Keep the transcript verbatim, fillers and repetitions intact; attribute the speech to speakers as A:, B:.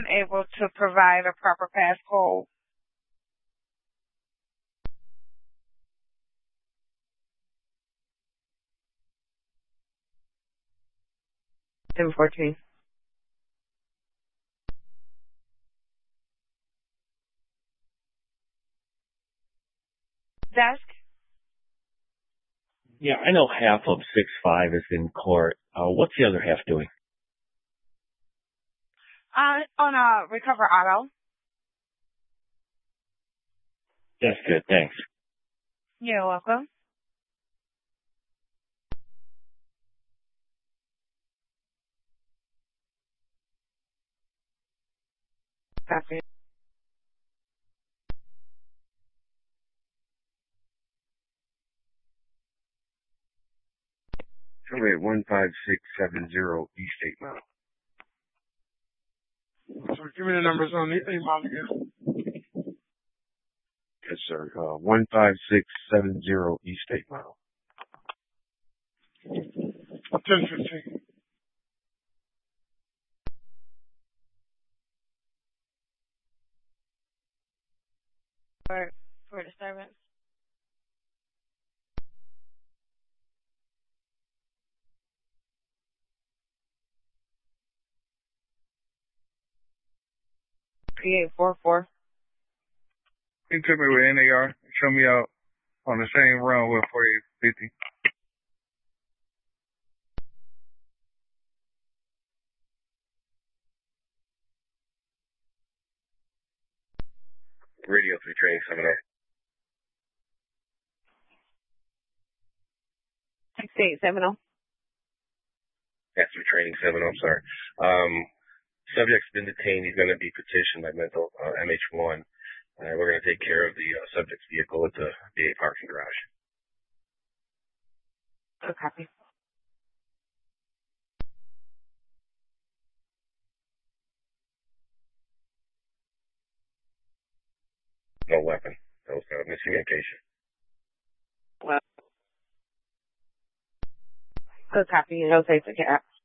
A: unable to provide a proper passcode. seven fourteen. Desk?
B: Yeah, I know half of six five is in court. Uh, what's the other half doing?
A: Uh, on a Recover Auto.
B: That's good, thanks.
A: You're welcome. Copy.
C: Survey at one five six seven zero East eight Mile.
D: So give me the numbers on the eight mile again.
C: Yes, sir. Uh, one five six seven zero East eight Mile.
D: ten fifteen.
A: For, for disturbance. three eight four four.
D: He took me with N A R, showed me out on the same run with forty-eight fifty.
C: Radio three training seven oh.
A: six eight seven oh.
C: That's three training seven oh, I'm sorry. Um, subject's been detained. He's going to be petitioned by mental uh, M H one. Uh, we're going to take care of the uh, subject's vehicle at the V A parking garage.
A: Oh, copy.
C: No weapon. That was uh, miscommunication.
A: Well, good copy. No safe to cap.